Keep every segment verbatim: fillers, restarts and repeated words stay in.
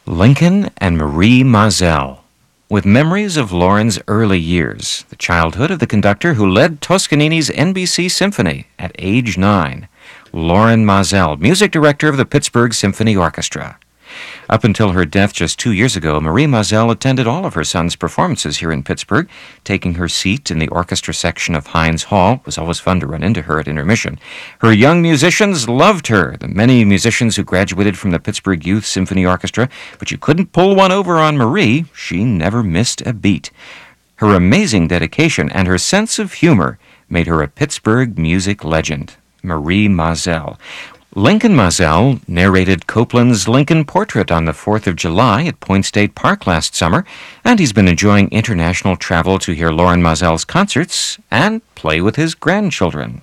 Lincoln and Marie Mazel. With memories of Lauren's early years, the childhood of the conductor who led Toscanini's N B C Symphony at age nine, Lauren Mazel, music director of the Pittsburgh Symphony Orchestra. Up until her death just two years ago, Marie Mazel attended all of her son's performances here in Pittsburgh, taking her seat in the orchestra section of Heinz Hall. It was always fun to run into her at intermission. Her young musicians loved her, the many musicians who graduated from the Pittsburgh Youth Symphony Orchestra, but you couldn't pull one over on Marie. She never missed a beat. Her amazing dedication and her sense of humor made her a Pittsburgh music legend. Marie Mazel. Lincoln Mazel narrated Copland's Lincoln Portrait on the fourth of July at Point State Park last summer, and he's been enjoying international travel to hear Lauren Mazel's concerts and play with his grandchildren.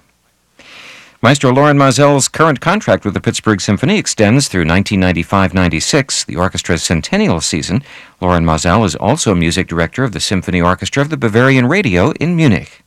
Maestro Lauren Mazel's current contract with the Pittsburgh Symphony extends through nineteen ninety-five ninety-six, the orchestra's centennial season. Lauren Mazel is also music director of the Symphony Orchestra of the Bavarian Radio in Munich.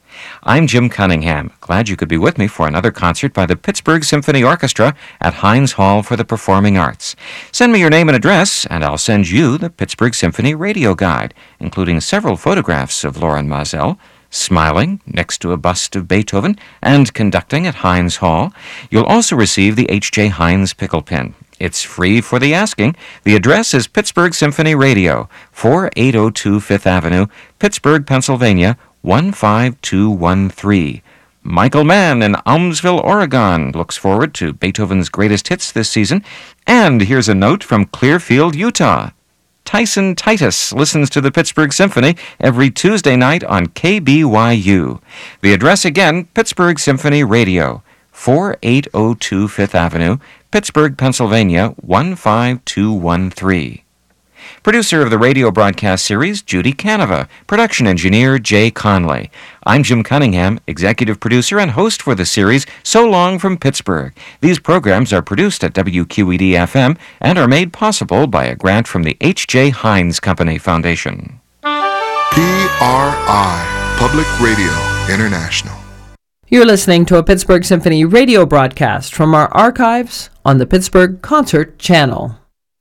I'm Jim Cunningham. Glad you could be with me for another concert by the Pittsburgh Symphony Orchestra at Heinz Hall for the Performing Arts. Send me your name and address, and I'll send you the Pittsburgh Symphony Radio Guide, including several photographs of Lauren Mazel, smiling next to a bust of Beethoven, and conducting at Heinz Hall. You'll also receive the H J Heinz pickle pin. It's free for the asking. The address is Pittsburgh Symphony Radio, forty-eight oh two Fifth Avenue, Pittsburgh, Pennsylvania, one five two one three. Michael Mann in Almsville, Oregon looks forward to Beethoven's greatest hits this season. And here's a note from Clearfield, Utah. Tyson Titus listens to the Pittsburgh Symphony every Tuesday night on K B Y U. The address again, Pittsburgh Symphony Radio, forty-eight oh two Fifth Avenue, Pittsburgh, Pennsylvania, one five two one three. Producer of the radio broadcast series, Judy Canova. Production engineer, Jay Conley. I'm Jim Cunningham, executive producer and host for the series So Long from Pittsburgh. These programs are produced at W Q E D F M and are made possible by a grant from the H J Heinz Company Foundation. P R I, Public Radio International. You're listening to a Pittsburgh Symphony radio broadcast from our archives on the Pittsburgh Concert Channel,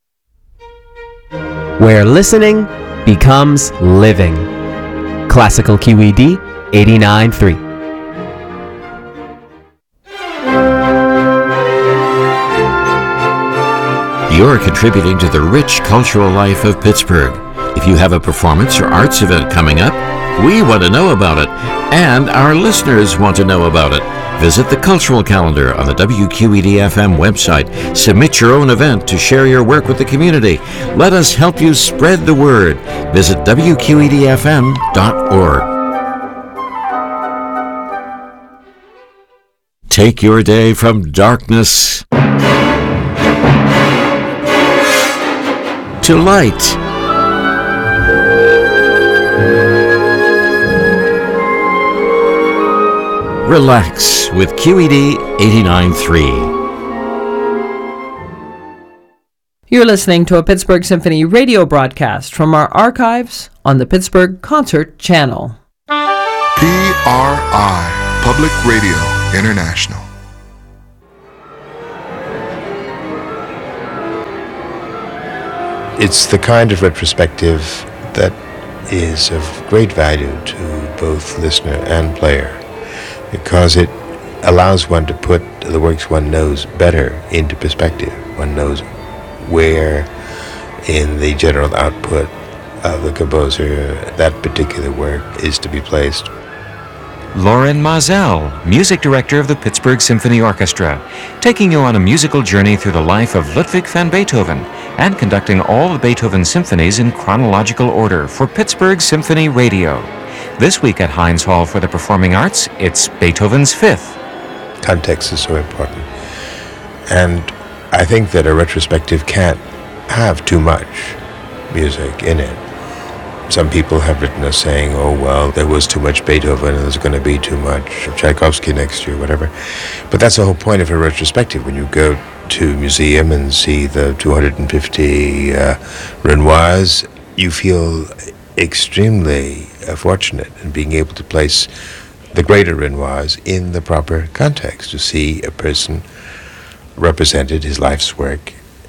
where listening becomes living. Classical Q E D eighty-nine point three. You're contributing to the rich cultural life of Pittsburgh. If you have a performance or arts event coming up, we want to know about it, and our listeners want to know about it. Visit the cultural calendar on the W Q E D F M website. Submit your own event to share your work with the community. Let us help you spread the word. Visit W Q E D F M dot org. Take your day from darkness to light. Relax with Q E D eighty-nine point three. You're listening to a Pittsburgh Symphony radio broadcast from our archives on the Pittsburgh Concert Channel. P R I, Public Radio International. It's the kind of retrospective that is of great value to both listener and player, because it allows one to put the works one knows better into perspective. One knows where in the general output of the composer that particular work is to be placed. Lauren Mazel, music director of the Pittsburgh Symphony Orchestra, taking you on a musical journey through the life of Ludwig van Beethoven and conducting all the Beethoven symphonies in chronological order for Pittsburgh Symphony Radio. This week at Heinz Hall for the Performing Arts, it's Beethoven's Fifth. Context is so important. And I think that a retrospective can't have too much music in it. Some people have written us saying, oh, well, there was too much Beethoven and there's going to be too much Tchaikovsky next year, whatever. But that's the whole point of a retrospective. When you go to a museum and see the two hundred fifty uh, Renoirs, you feel extremely uh, fortunate in being able to place the greater Renoirs in the proper context, to see a person represented, his life's work,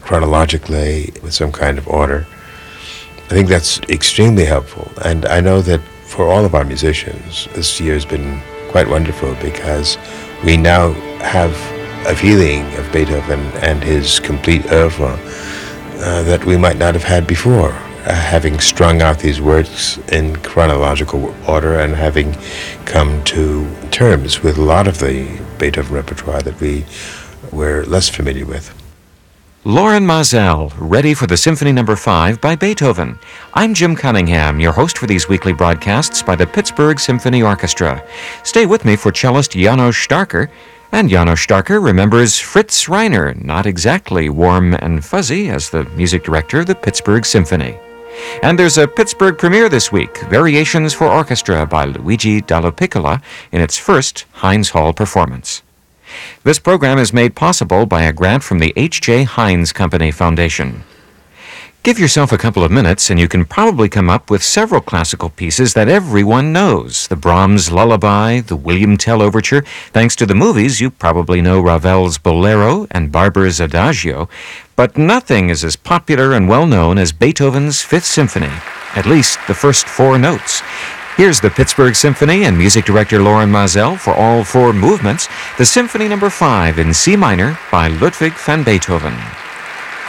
chronologically with some kind of order. I think that's extremely helpful. And I know that for all of our musicians, this year has been quite wonderful because we now have a feeling of Beethoven and his complete oeuvre uh, that we might not have had before, uh, having strung out these works in chronological order and having come to terms with a lot of the Beethoven repertoire that we were less familiar with. Loren Maazel, ready for the Symphony Number five by Beethoven. I'm Jim Cunningham, your host for these weekly broadcasts by the Pittsburgh Symphony Orchestra. Stay with me for cellist János Starker. And János Starker remembers Fritz Reiner, not exactly warm and fuzzy as the music director of the Pittsburgh Symphony. And there's a Pittsburgh premiere this week, Variations for Orchestra by Luigi Dalla Piccola in its first Heinz Hall performance. This program is made possible by a grant from the H J. Heinz Company Foundation. Give yourself a couple of minutes and you can probably come up with several classical pieces that everyone knows. The Brahms Lullaby, the William Tell Overture. Thanks to the movies, you probably know Ravel's Bolero and Barber's Adagio. But nothing is as popular and well-known as Beethoven's Fifth Symphony, at least the first four notes. Here's the Pittsburgh Symphony and music director Loren Maazel for all four movements, the Symphony Number five in C minor by Ludwig van Beethoven.